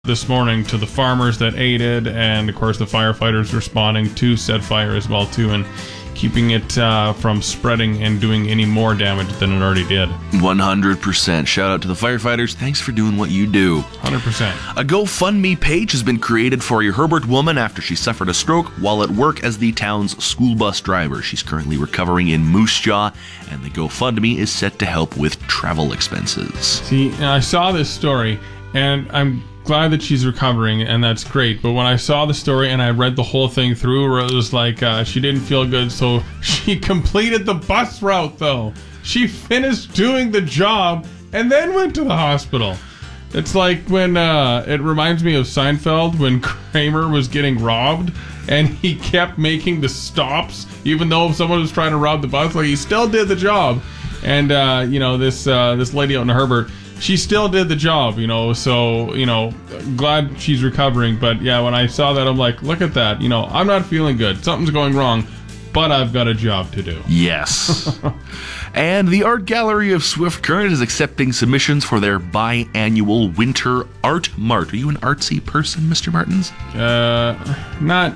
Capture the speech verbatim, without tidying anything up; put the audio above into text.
this morning to the farmers that aided, and of course the firefighters responding to said fire as well too, and keeping it uh, from spreading and doing any more damage than it already did. one hundred percent. Shout out to the firefighters. Thanks for doing what you do. one hundred percent. A GoFundMe page has been created for a Herbert woman after she suffered a stroke while at work as the town's school bus driver. She's currently recovering in Moose Jaw, and the GoFundMe is set to help with travel expenses. See, I saw this story, and I'm glad that she's recovering, and that's great. But when I saw the story and I read the whole thing through, where it was like uh, she didn't feel good, so she completed the bus route, though. She finished doing the job and then went to the hospital. It's like when, uh, it reminds me of Seinfeld when Kramer was getting robbed and he kept making the stops, even though someone was trying to rob the bus. Like, he still did the job. And, uh, you know, this, uh, this lady out in Herbert, she still did the job, you know, so, you know, glad she's recovering. But yeah, when I saw that, I'm like, look at that. You know, I'm not feeling good. Something's going wrong, but I've got a job to do. Yes. And the Art Gallery of Swift Current is accepting submissions for their biannual Winter Art Mart. Are you an artsy person, Mister Martins? Uh, not